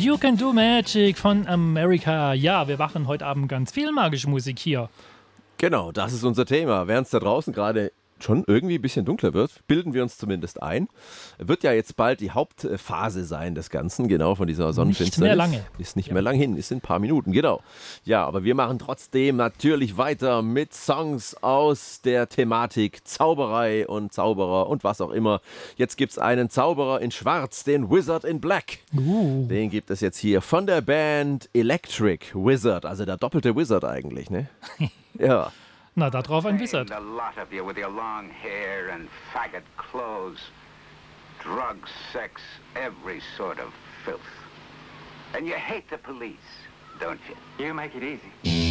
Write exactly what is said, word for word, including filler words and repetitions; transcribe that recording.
You Can Do Magic von America. Ja, wir machen heute Abend ganz viel magische Musik hier. Genau, das ist unser Thema. Während es da draußen gerade schon irgendwie ein bisschen dunkler wird, bilden wir uns zumindest ein. Wird ja jetzt bald die Hauptphase sein des Ganzen, genau, von dieser Sonnenfinsternis. Nicht mehr lange. Ist nicht ja. mehr lang hin, ist in ein paar Minuten, genau. Ja, aber wir machen trotzdem natürlich weiter mit Songs aus der Thematik Zauberei und Zauberer und was auch immer. Jetzt gibt es einen Zauberer in Schwarz, den Wizard in Black. Uh. Den gibt es jetzt hier von der Band Electric Wizard, also der doppelte Wizard eigentlich, ne? Ja. Na, da drauf ein Wizard. The lot of you with your long hair and faggot clothes. Drugs, sex, every sort of filth. And you hate the police, don't you? You make it easy.